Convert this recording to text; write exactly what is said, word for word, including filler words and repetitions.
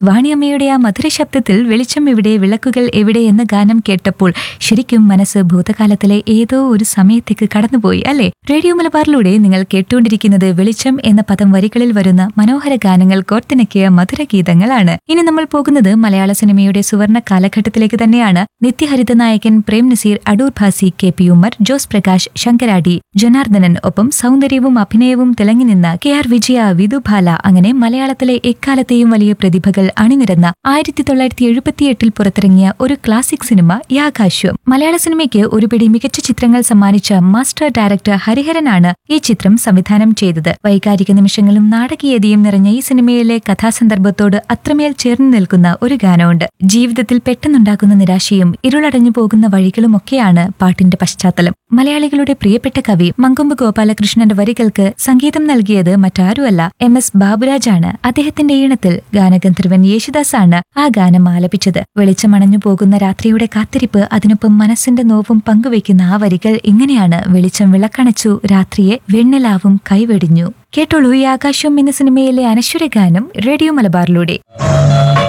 വാണിയമ്മയുടെ ആ മധുര ശബ്ദത്തിൽ വെളിച്ചം എവിടെ വിളക്കുകൾ എവിടെ എന്ന ഗാനം കേട്ടപ്പോൾ ശരിക്കും മനസ്സ് ഭൂതകാലത്തിലെ ഏതോ ഒരു സമയത്തേക്ക് കടന്നുപോയി അല്ലെ? റേഡിയോ മലബാറിലൂടെ നിങ്ങൾ കേട്ടുകൊണ്ടിരിക്കുന്നത് വെളിച്ചം എന്ന പദം വരികളിൽ വരുന്ന മനോഹര ഗാനങ്ങൾ കോർത്തിണക്കിയ മധുര ഗീതങ്ങളാണ്. ഇനി നമ്മൾ പോകുന്നത് മലയാള സിനിമയുടെ സുവർണ കാലഘട്ടത്തിലേക്ക് തന്നെയാണ്. നിത്യഹരിത നായകൻ പ്രേം നസീർ, അടൂർ ഭാസി, കെ പി ഉമ്മർ, ജോസ് പ്രകാശ്, ശങ്കരാടി, ജനാർദ്ദനൻ, ഒപ്പം സൗന്ദര്യവും അഭിനയവും തിളങ്ങി നിന്ന കെ ആർ വിജയ, വിധുബാല, അങ്ങനെ മലയാളത്തിലെ എക്കാലത്തെയും വലിയ പ്രതിഭകൾ അണിനിരന്ന ആയിരത്തി തൊള്ളായിരത്തി എഴുപത്തിയെട്ടിൽ പുറത്തിറങ്ങിയ ഒരു ക്ലാസിക് സിനിമ യാകാശ്വം. മലയാള സിനിമയ്ക്ക് ഒരുപിടി മികച്ച ചിത്രങ്ങൾ സമ്മാനിച്ച മാസ്റ്റർ ഡയറക്ടർ ഹരിഹരനാണ് ഈ ചിത്രം സംവിധാനം ചെയ്തത്. വൈകാരിക നിമിഷങ്ങളും നാടകീയതയും നിറഞ്ഞ ഈ സിനിമയിലെ കഥാസന്ദർഭത്തോട് അത്രമേൽ ചേർന്ന് നിൽക്കുന്ന ഒരു ഗാനമുണ്ട്. ജീവിതത്തിൽ പെട്ടെന്നുണ്ടാകുന്ന നിരാശയും ഇരുളടഞ്ഞു പോകുന്ന വഴികളുമൊക്കെയാണ് പാട്ടിന്റെ പശ്ചാത്തലം. മലയാളികളുടെ പ്രിയപ്പെട്ട കവി മങ്കൊമ്പ് ഗോപാലകൃഷ്ണന്റെ വരികൾക്ക് സംഗീതം നൽകിയത് മറ്റാരുമല്ല, എം എസ് ബാബുരാജാണ്. അദ്ദേഹത്തിന്റെ ഈണത്തിൽ ഗാനഗന്ധർവൻ യേശുദാസാണ് ആ ഗാനം ആലപിച്ചത്. വെളിച്ചമണഞ്ഞു പോകുന്ന രാത്രിയുടെ കാത്തിരിപ്പ്, അതിനൊപ്പം മനസ്സിന്റെ നോവും പങ്കുവയ്ക്കുന്ന ആ വരികൾ ഇങ്ങനെയാണ്. വെളിച്ചം വിളക്കണച്ചു, രാത്രിയെ വെണ്ണിലാവും കൈവെടിഞ്ഞു. കേട്ടോളൂ ഈ ആകാശം എന്ന സിനിമയിലെ അനശ്വര ഗാനം റേഡിയോ മലബാറിലൂടെ.